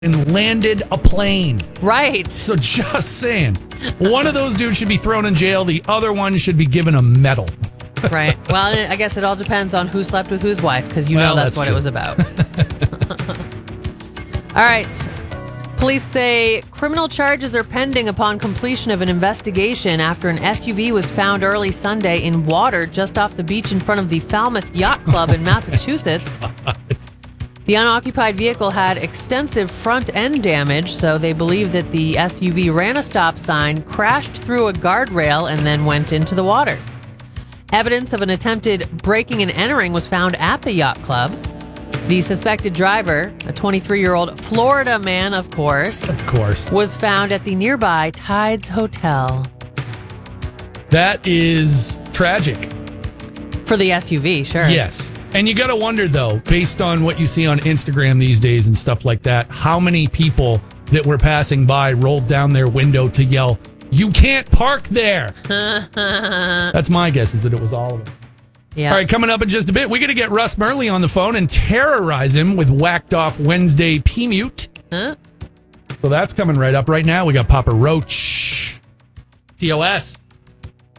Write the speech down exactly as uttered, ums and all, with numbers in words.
and landed a plane. Right. So just saying, one of those dudes should be thrown in jail. The other one should be given a medal. Right. Well, I guess it all depends on who slept with whose wife, because you Well, know that's, that's what true. it was about. All right. Police say criminal charges are pending upon completion of an investigation after an S U V was found early Sunday in water just off the beach in front of the Falmouth Yacht Club in Massachusetts. The unoccupied vehicle had extensive front end damage, so they believe that the S U V ran a stop sign, crashed through a guardrail, and then went into the water. Evidence of an attempted breaking and entering was found at the yacht club. The suspected driver, a twenty-three-year-old Florida man, of course, Of course. was found at the nearby Tides Hotel. That is tragic. For the S U V, sure. Yes. And you got to wonder, though, based on what you see on Instagram these days and stuff like that, how many people that were passing by rolled down their window to yell, "You can't park there." That's my guess, is that it was all of them. Yeah. All right, coming up in just a bit, we're going to get Russ Murley on the phone and terrorize him with Whacked Off Wednesday P-Mute. Huh? So that's coming right up right now. We got Papa Roach. T O S.